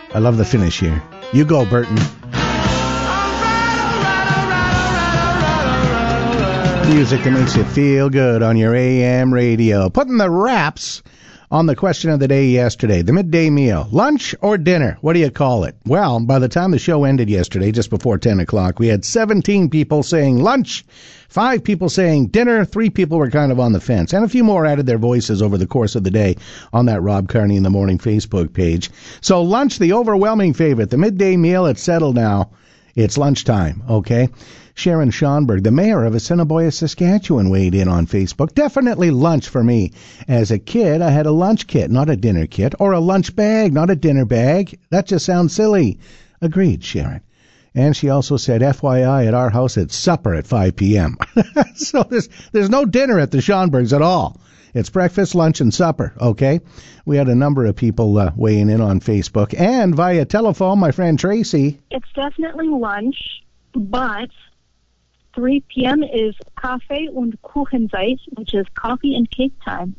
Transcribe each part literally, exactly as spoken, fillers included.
I love the finish here. You go, Burton. Music that makes you feel good on your A M radio. Putting the wraps on the question of the day yesterday. The midday meal. Lunch or dinner? What do you call it? Well, by the time the show ended yesterday, just before ten o'clock, we had seventeen people saying lunch, five people saying dinner, three people were kind of on the fence, and a few more added their voices over the course of the day on that Rob Carney in the Morning Facebook page. So lunch, the overwhelming favorite. The midday meal, it's settled now. It's lunchtime, okay? Sharon Schonberg, the mayor of Assiniboia, Saskatchewan, weighed in on Facebook. Definitely lunch for me. As a kid, I had a lunch kit, not a dinner kit, or a lunch bag, not a dinner bag. That just sounds silly. Agreed, Sharon. And she also said, F Y I, at our house, it's supper at five p.m. So there's there's no dinner at the Schonbergs at all. It's breakfast, lunch, and supper, okay? We had a number of people uh, weighing in on Facebook. And via telephone, my friend Tracy. It's definitely lunch, but three p.m. is Kaffee und Kuchenzeit, which is coffee and cake time.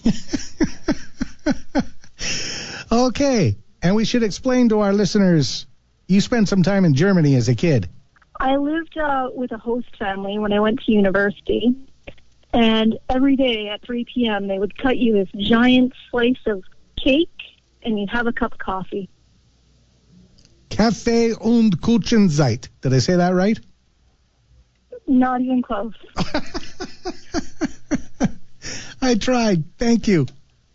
Okay. And we should explain to our listeners, you spent some time in Germany as a kid. I lived uh, with a host family when I went to university. And every day at three p.m. they would cut you this giant slice of cake, and you'd have a cup of coffee. Kaffee und Kuchenzeit. Did I say that right? Not even close. I tried. Thank you.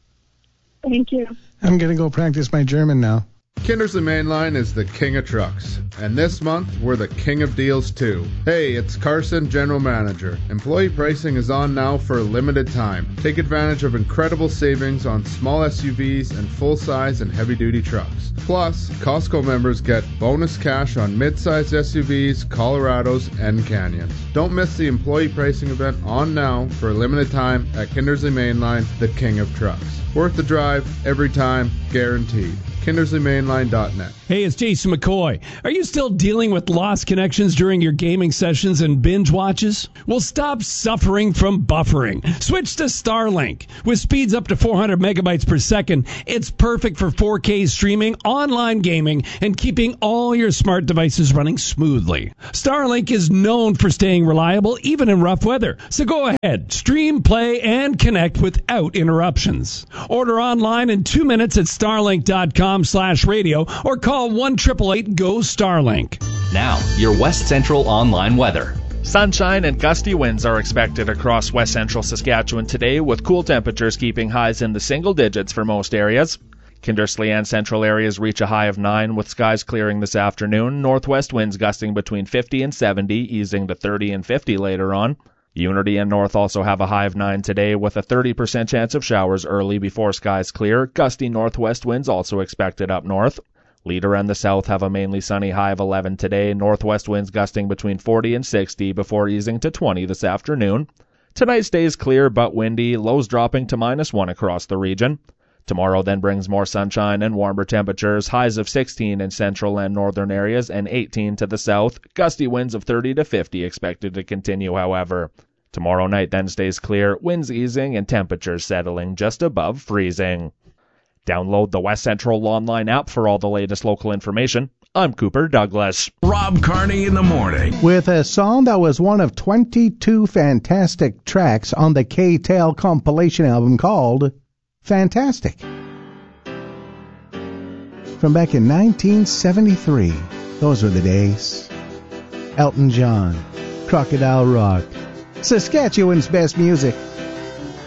Thank you. I'm going to go practice my German now. Kindersley Mainline is the king of trucks, and this month we're the king of deals too. Hey, it's Carson, General Manager. Employee pricing is on now for a limited time. Take advantage of incredible savings on small S U Vs and full-size and heavy-duty trucks. Plus, Costco members get bonus cash on mid-size S U Vs, Colorados, and Canyons. Don't miss the employee pricing event on now for a limited time at Kindersley Mainline, the king of trucks. Worth the drive, every time, guaranteed. Kindersley Mainline dot net. Hey, it's Jason McCoy. Are you still dealing with lost connections during your gaming sessions and binge watches? Well, stop suffering from buffering. Switch to Starlink. With speeds up to four hundred megabytes per second, it's perfect for four K streaming, online gaming, and keeping all your smart devices running smoothly. Starlink is known for staying reliable even in rough weather. So go ahead, stream, play, and connect without interruptions. Order online in two minutes at starlink dot com slash radio or call one eight eight eight go Starlink. Now, your West Central online weather. Sunshine and gusty winds are expected across west central Saskatchewan today, with cool temperatures keeping highs in the single digits for most areas. Kindersley and central areas reach a high of nine, with skies clearing this afternoon. Northwest winds gusting between fifty and seventy, easing to thirty and fifty later on. Unity and North also have a high of nine today, with a thirty percent chance of showers early before skies clear. Gusty northwest winds also expected up north. Leader and the South have a mainly sunny high of eleven today. Northwest winds gusting between forty and sixty before easing to twenty this afternoon. Tonight stays clear but windy, lows dropping to minus one across the region. Tomorrow then brings more sunshine and warmer temperatures, highs of sixteen in central and northern areas and eighteen to the south. Gusty winds of thirty to fifty expected to continue, however. Tomorrow night then stays clear, winds easing and temperatures settling just above freezing. Download the West Central online app for all the latest local information. I'm Cooper Douglas. Rob Carney in the morning. With a song that was one of twenty-two fantastic tracks on the K-Tel compilation album called Fantastic. From back in nineteen seventy-three, those were the days. Elton John, Crocodile Rock, Saskatchewan's best music.